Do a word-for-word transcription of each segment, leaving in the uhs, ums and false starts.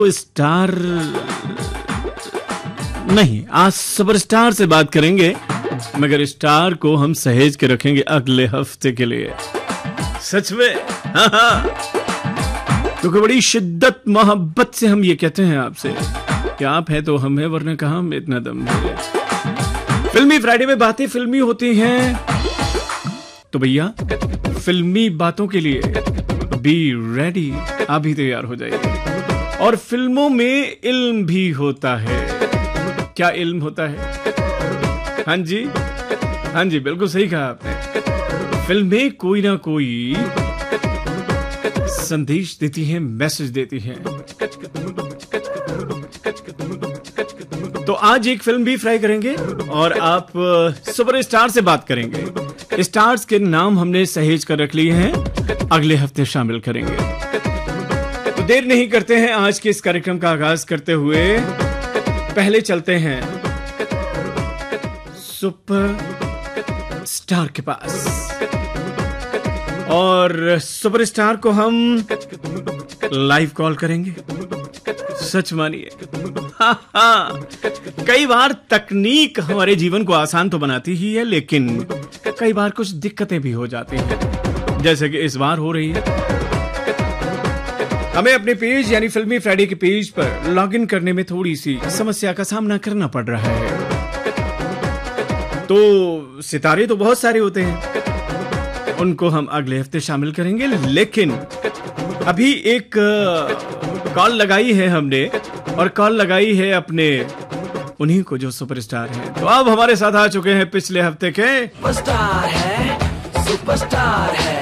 Star नहीं, आज superstar से बात करेंगे, मगर स्टार को हम सहेज के रखेंगे अगले हफ्ते के लिए। सच में हाँ हाँ, क्योंकि बड़ी शिद्दत मोहब्बत से हम ये कहते हैं आपसे कि आप हैं तो हम हैं, वरना कहाँ में इतना दम है। फिल्मी फ्राइडे में बातें फिल्मी होती हैं, तो भैया फिल्मी बातों के लिए बी रेडी, आप भी तैयार हो जाइए। और फिल्मों में इल्म भी होता है। क्या इल्म होता है? हाँ जी, हाँ जी, बिल्कुल सही कहा आपने। फिल्में कोई ना कोई संदेश देती हैं, मैसेज देती हैं। तो आज एक फिल्म भी फ्राई करेंगे और आप सुपरस्टार से बात करेंगे। स्टार्स के नाम हमने सहेज कर रख लिए हैं, अगले हफ्ते शामिल करेंगे। तो देर नहीं करते हैं, आज के इस कार्यक्रम का आगाज करते हुए पहले चलते हैं सुपर स्टार के पास, और सुपरस्टार को हम लाइव कॉल करेंगे। सच मानिए, हाँ हाँ, कई बार तकनीक हमारे जीवन को आसान तो बनाती ही है, लेकिन कई बार कुछ दिक्कतें भी हो जाती हैं, जैसे कि इस बार हो रही है। हमें अपने पेज यानी फिल्मी फ्राइडे के पेज पर लॉगिन करने में थोड़ी सी समस्या का सामना करना पड़ रहा है। तो सितारे तो बहुत सारे होते हैं, उनको हम अगले हफ्ते शामिल करेंगे, लेकिन अभी एक कॉल लगाई है हमने, और कॉल लगाई है अपने उन्हीं को जो सुपरस्टार हैं। तो अब हमारे साथ आ चुके हैं पिछले हफ्ते के सुपरस्टार है, सुपरस्टार है।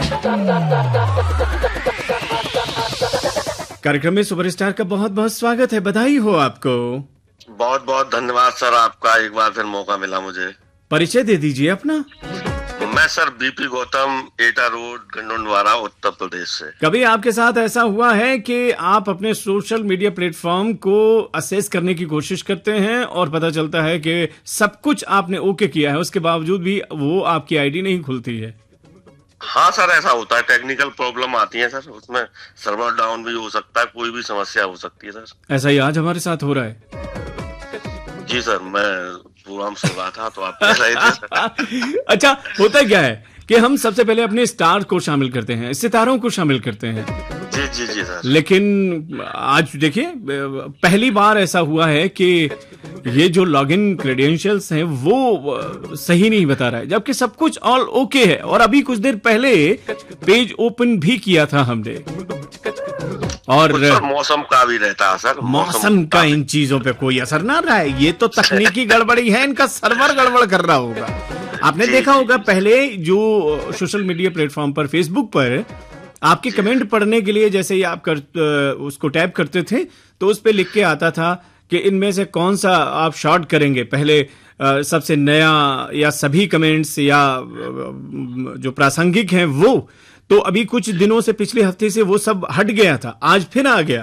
कार्यक्रम में सुपरस्टार का बहुत बहुत स्वागत है, बधाई हो आपको। बहुत बहुत धन्यवाद सर, आपका एक बार फिर मौका मिला मुझे। परिचय दे दीजिए अपना। मैं सर बीपी गौतम, एटा रोड, गंडोनवारा, उत्तर प्रदेश से। कभी आपके साथ ऐसा हुआ है कि आप अपने सोशल मीडिया प्लेटफॉर्म को असेस करने की कोशिश करते हैं और पता चलता है कि सब कुछ आपने ओके किया है, उसके बावजूद भी वो आपकी आईडी नहीं खुलती है? हाँ सर, ऐसा होता है, टेक्निकल प्रॉब्लम आती है सर, उसमें सर्वर डाउन भी हो सकता है, कोई भी समस्या हो सकती है सर। ऐसा ही आज हमारे साथ हो रहा है। जी सर, मैं प्रोग्राम सुन रहा था तो आप कह रहे थे। अच्छा, होता क्या है कि हम सबसे पहले अपने स्टार को शामिल करते हैं, सितारों को शामिल करते हैं। जी जी जी सर। लेकिन आज देखिए, पहली बार ऐसा हुआ है कि ये जो लॉगिन क्रेडेंशियल्स हैं वो सही नहीं बता रहा है, जबकि सब कुछ ऑल ओके है। और अभी कुछ देर पहले पेज ओपन भी किया था हमने। और मौसम का भी रहता है सर, मौसम का इन चीजों पे कोई असर ना रहा है, ये तो तकनीकी गड़बड़ी है, इनका सर्वर गड़बड़ कर रहा होगा। आपने देखा होगा पहले जो सोशल मीडिया प्लेटफॉर्म पर, फेसबुक पर आपके कमेंट पढ़ने के लिए जैसे ही आप कर, उसको टैप करते थे तो उस पे लिख के आता था कि इनमें से कौन सा आप शॉर्ट करेंगे, पहले सबसे नया या सभी कमेंट्स या जो प्रासंगिक हैं वो। तो अभी कुछ दिनों से, पिछले हफ्ते से वो सब हट गया था, आज फिर आ गया।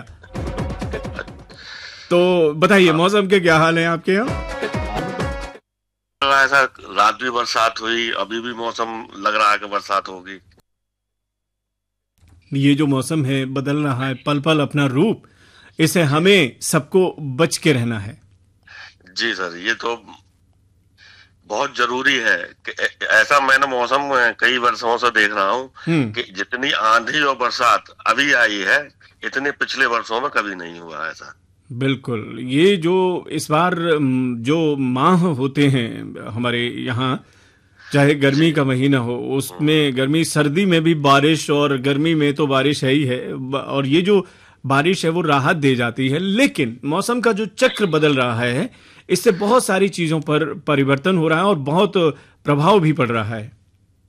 तो बताइए, मौसम के क्या हाल है आपके यहाँ? ऐसा रात भी बरसात हुई, अभी भी मौसम लग रहा है कि बरसात होगी। ये जो मौसम है बदल रहा है पल पल अपना रूप, इसे हमें सबको बच के रहना है। जी सर, ये तो बहुत जरूरी है कि ऐसा मैंने मौसम कई वर्षों से देख रहा हूँ कि जितनी आंधी और बरसात अभी आई है, इतने पिछले वर्षों में कभी नहीं हुआ ऐसा। बिल्कुल, ये जो इस बार जो माह होते हैं हमारे यहाँ, चाहे गर्मी का महीना हो, उसमें गर्मी सर्दी में भी बारिश, और गर्मी में तो बारिश है ही है, और ये जो बारिश है वो राहत दे जाती है। लेकिन मौसम का जो चक्र बदल रहा है, इससे बहुत सारी चीजों पर परिवर्तन हो रहा है और बहुत प्रभाव भी पड़ रहा है।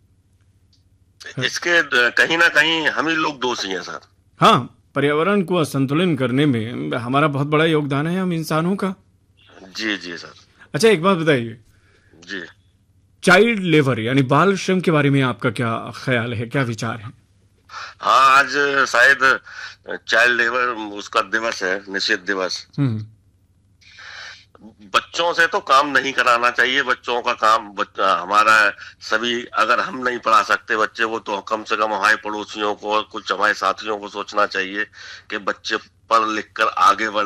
इसके कहीं ना कहीं हम ही लोग दोषी हैं सर। हाँ, पर्यावरण को संतुलन करने में हमारा बहुत बड़ा योगदान है, हम इंसानों का। जी जी सर। अच्छा, एक बात बताइए जी, चाइल्ड लेबर यानी बाल श्रम के बारे में आपका क्या ख्याल है, क्या विचार है? हाँ, आज शायद चाइल्ड लेबर उसका दिवस है, निषेध दिवस। बच्चों से तो काम नहीं कराना चाहिए, बच्चों का काम बच्चा हमारा सभी, अगर हम नहीं पढ़ा सकते बच्चे को तो कम से कम हमारे पड़ोसियों को, कुछ हमारे साथियों को सोचना चाहिए कि बच्चे पर लिखकर आगे बढ़